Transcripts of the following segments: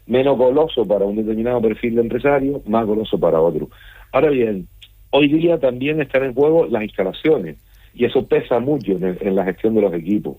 menos goloso para un determinado perfil de empresario, más goloso para otro. Ahora bien, hoy día también están en juego las instalaciones, y eso pesa mucho en la gestión de los equipos.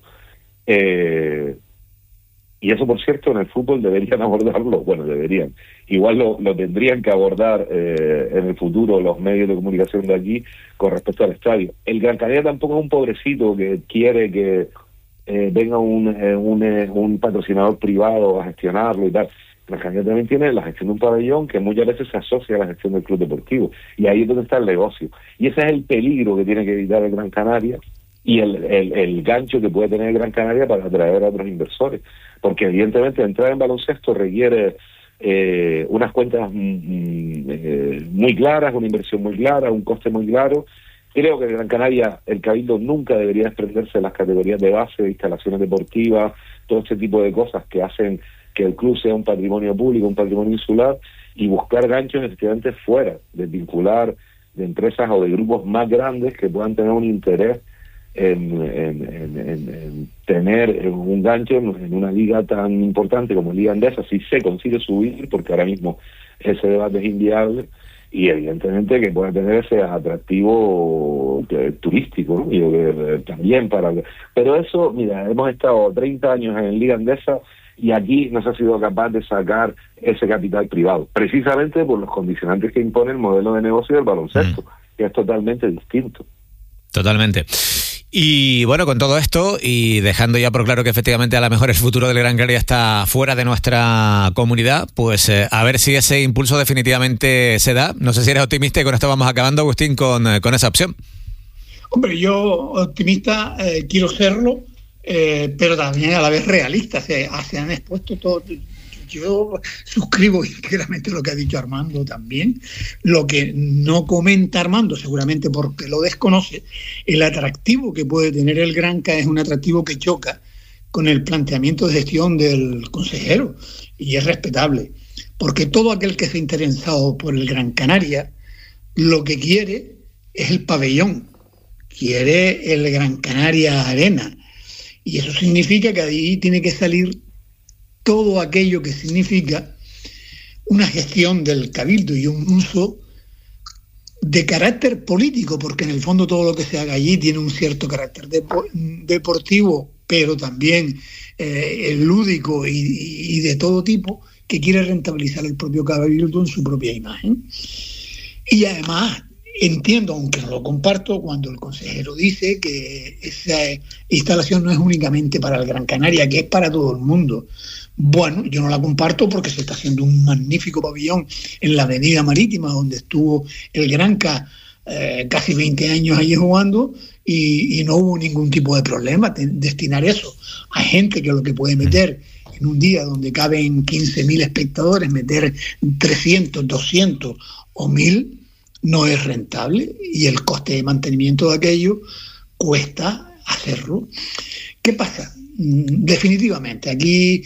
Y eso, por cierto, en el fútbol deberían abordarlo, bueno, deberían, igual lo tendrían que abordar en el futuro los medios de comunicación de aquí con respecto al estadio. El Gran Canaria tampoco es un pobrecito que quiere que venga un patrocinador privado a gestionarlo y tal. Gran Canaria también tiene la gestión de un pabellón que muchas veces se asocia a la gestión del club deportivo, y ahí es donde está el negocio. Y ese es el peligro que tiene que evitar el Gran Canaria, y el gancho que puede tener el Gran Canaria para atraer a otros inversores, porque evidentemente entrar en baloncesto requiere unas cuentas muy claras, una inversión muy clara, un coste muy claro. Creo que el Gran Canaria, el Cabildo nunca debería desprenderse de las categorías de base, de instalaciones deportivas, todo este tipo de cosas que hacen que el club sea un patrimonio público, un patrimonio insular, y buscar ganchos efectivamente fuera, desvincular de empresas o de grupos más grandes que puedan tener un interés en tener un gancho en una liga tan importante como Liga Endesa, si se consigue subir, porque ahora mismo ese debate es inviable, y evidentemente que pueda tener ese atractivo turístico, ¿no? Y también pero eso, mira, hemos estado 30 años en Liga Endesa y aquí no se ha sido capaz de sacar ese capital privado, precisamente por los condicionantes que impone el modelo de negocio del baloncesto, que es totalmente distinto. Totalmente. Y bueno, con todo esto y dejando ya por claro que efectivamente a lo mejor el futuro del Gran Canaria está fuera de nuestra comunidad, pues a ver si ese impulso definitivamente se da. No sé si eres optimista, y con esto vamos acabando, Agustín, con esa opción. Hombre, yo optimista quiero serlo, pero también a la vez realista. Se han expuesto todo. Yo suscribo íntegramente lo que ha dicho Armando también. Lo que no comenta Armando, seguramente porque lo desconoce, el atractivo que puede tener el Granca es un atractivo que choca con el planteamiento de gestión del consejero, y es respetable, porque todo aquel que esté interesado por el Gran Canaria lo que quiere es el pabellón, quiere el Gran Canaria Arena, y eso significa que ahí tiene que salir todo aquello que significa una gestión del Cabildo y un uso de carácter político, porque en el fondo todo lo que se haga allí tiene un cierto carácter deportivo, pero también lúdico y de todo tipo, que quiere rentabilizar el propio Cabildo en su propia imagen. Y además entiendo, aunque no lo comparto, cuando el consejero dice que esa instalación no es únicamente para el Gran Canaria, que es para todo el mundo. Bueno, yo no la comparto porque se está haciendo un magnífico pabellón en la Avenida Marítima, donde estuvo el Granca casi 20 años allí jugando, y no hubo ningún tipo de problema. Destinar eso a gente que lo que puede meter en un día donde caben 15.000 espectadores, meter 300, 200 o 1.000, no es rentable, y el coste de mantenimiento de aquello cuesta hacerlo. ¿Qué pasa? Definitivamente, aquí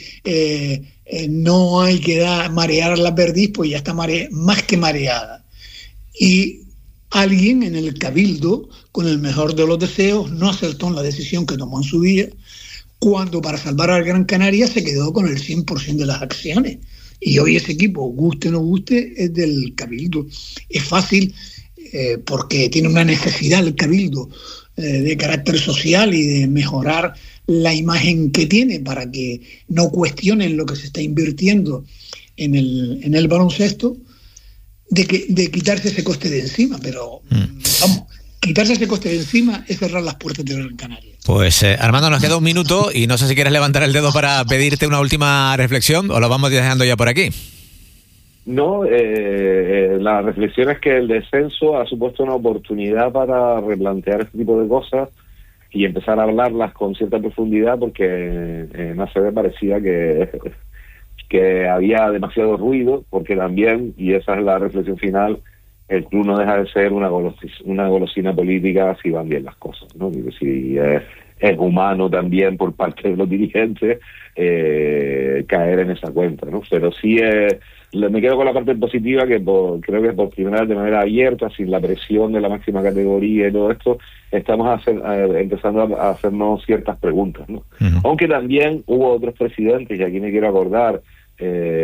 no hay que marear la perdiz, pues ya está más que mareada. Y alguien en el Cabildo, con el mejor de los deseos, no acertó en la decisión que tomó en su día, cuando para salvar al Gran Canaria se quedó con el 100% de las acciones. Y hoy ese equipo, guste o no guste, es del Cabildo. Es fácil porque tiene una necesidad el Cabildo de carácter social y de mejorar la imagen que tiene para que no cuestionen lo que se está invirtiendo en el baloncesto, de quitarse ese coste de encima. Pero vamos, quitarse ese coste de encima es cerrar las puertas de Gran Canaria. Pues Armando, nos queda un minuto y no sé si quieres levantar el dedo para pedirte una última reflexión o lo vamos dejando ya por aquí. No, la reflexión es que el descenso ha supuesto una oportunidad para replantear este tipo de cosas y empezar a hablarlas con cierta profundidad, porque en ACB parecía que había demasiado ruido, porque también, y esa es la reflexión final, el club no deja de ser una golosina política si van bien las cosas, ¿no? Si es humano también por parte de los dirigentes caer en esa cuenta, ¿no? Pero sí me quedo con la parte positiva, que creo que por primera vez de manera abierta, sin la presión de la máxima categoría y todo esto, estamos empezando a hacernos ciertas preguntas, ¿no? Uh-huh. Aunque también hubo otros presidentes, y aquí me quiero acordar,